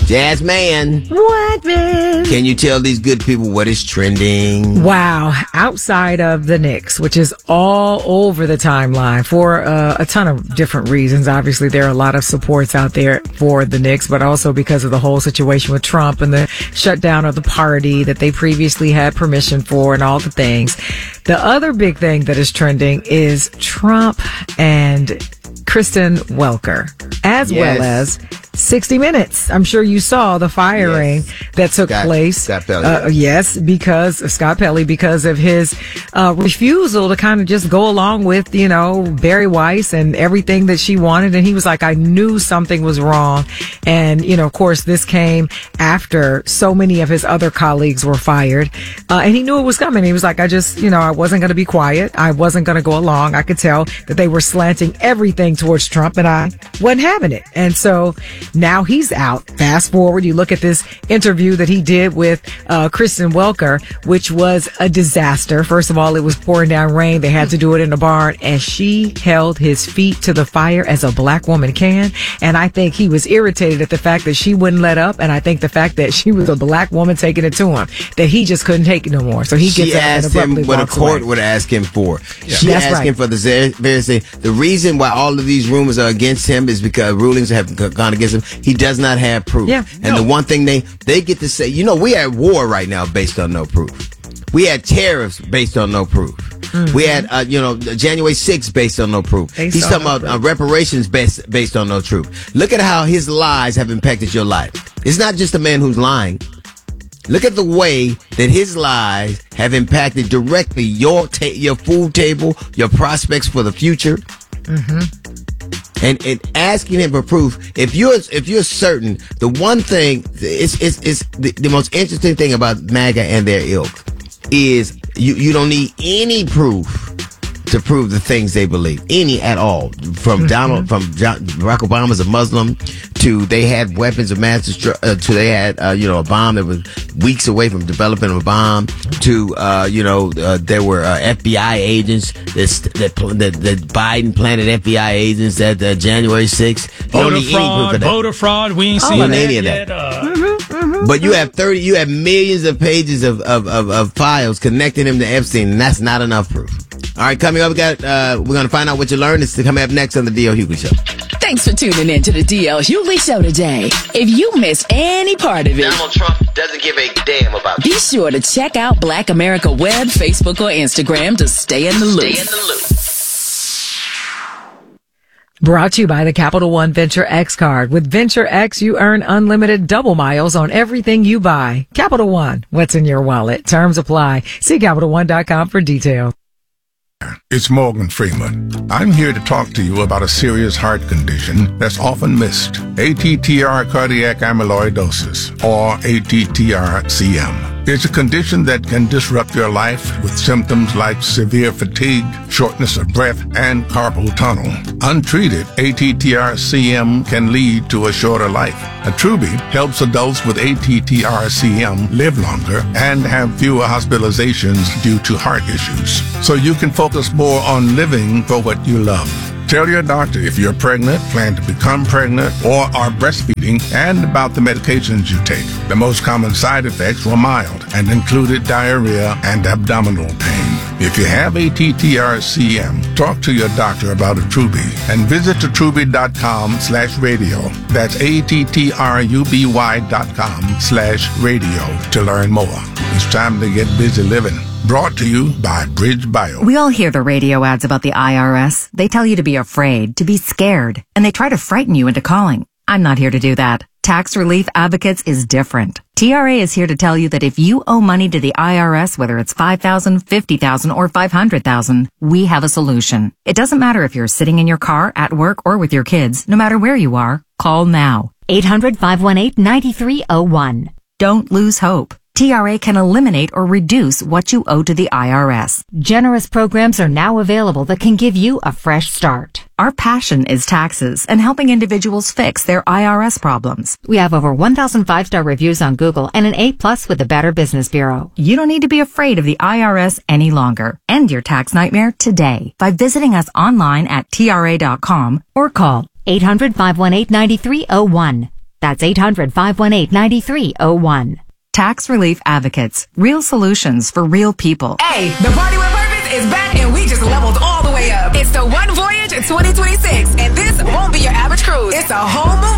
Jazz Man. What, man? Can you tell these good people what is trending? Wow. Outside of the Knicks, which is all over the timeline for a ton of different reasons. Obviously, there are a lot of supports out there for the Knicks, but also because of the whole situation with Trump and the shutdown of the party that they previously had permission for and all the things. The other big thing that is trending is Trump and Kristen Welker, as well as 60 Minutes. I'm sure you saw the firing that took place. Scott Pelley. Yes, because of Scott Pelley, because of his refusal to kind of just go along with, Barry Weiss and everything that she wanted. And he was like, I knew something was wrong. And, of course, this came after so many of his other colleagues were fired. And he knew it was coming. He was like, I wasn't going to be quiet. I wasn't going to go along. I could tell that they were slanting everything towards Trump, and I wasn't having it. And so now he's out. Fast forward, you look at this interview that he did with Kristen Welker, which was a disaster. First of all, it was pouring down rain. They had to do it in a barn, and she held his feet to the fire as a black woman can. And I think he was irritated at the fact that she wouldn't let up, and I think the fact that she was a black woman taking it to him, that he just couldn't take it no more. So he gets up and abruptly what a walks court away. would ask him for. Yeah. She That's asked him for the very thing. The reason why all of these rumors are against him is because rulings have gone against him. He does not have proof. Yeah. And the one thing they get to say, we are at war right now based on no proof. We had tariffs based on no proof. Mm-hmm. We had, January 6th based on no proof. He's talking about reparations based on no truth. Look at how his lies have impacted your life. It's not just a man who's lying. Look at the way that his lies have impacted directly your food table, your prospects for the future. Mm-hmm. And asking him for proof. If you're certain, the one thing is the most interesting thing about MAGA and their ilk is you don't need any proof to prove the things they believe, any at all. From Barack Obama's a Muslim to they had weapons of mass destruction, to they had a bomb that was weeks away from developing a bomb, to there were FBI agents that Biden planted FBI agents at January 6th. Voter fraud. We ain't seen any of that. But you have millions of pages of files connecting him to Epstein, and that's not enough proof. All right, coming up, we're going to find out what you learned. It's coming up next on the D.L. Hughley Show. Thanks for tuning in to the D.L. Hughley Show today. If you missed any part of it, Donald Trump doesn't give a damn about be sure to check out Black America Web, Facebook, or Instagram to stay in the loop. Brought to you by the Capital One Venture X card. With Venture X, you earn unlimited double miles on everything you buy. Capital One, what's in your wallet? Terms apply. See CapitalOne.com for details. It's Morgan Freeman. I'm here to talk to you about a serious heart condition that's often missed. ATTR cardiac amyloidosis, or ATTR-CM. It's a condition that can disrupt your life with symptoms like severe fatigue, shortness of breath, and carpal tunnel. Untreated, ATTR-CM can lead to a shorter life. Attruby helps adults with ATTR-CM live longer and have fewer hospitalizations due to heart issues. So you can focus more on living for what you love. Tell your doctor if you're pregnant, plan to become pregnant, or are breastfeeding, and about the medications you take. The most common side effects were mild and included diarrhea and abdominal pain. If you have ATTR-CM, talk to your doctor about Attruby and visit attruby.com/radio. That's ATTRUBY.com/radio to learn more. It's time to get busy living. Brought to you by Bridge Bio. We all hear the radio ads about the IRS. They tell you to be afraid, to be scared, and they try to frighten you into calling. I'm not here to do that. Tax Relief Advocates is different. TRA is here to tell you that if you owe money to the IRS, whether it's $5,000, $50,000, or $500,000, we have a solution. It doesn't matter if you're sitting in your car, at work, or with your kids. No matter where you are, call now. 800-518-9301. Don't lose hope. TRA can eliminate or reduce what you owe to the IRS. Generous programs are now available that can give you a fresh start. Our passion is taxes and helping individuals fix their IRS problems. We have over 1,000 5-star reviews on Google and an A+ with the Better Business Bureau. You don't need to be afraid of the IRS any longer. End your tax nightmare today by visiting us online at TRA.com or call 800-518-9301. That's 800-518-9301. Tax Relief Advocates. Real solutions for real people. Hey, the Party with Purpose is back and we just leveled all the way up. It's the One Voyage 2026 and this won't be your average cruise. It's a whole movie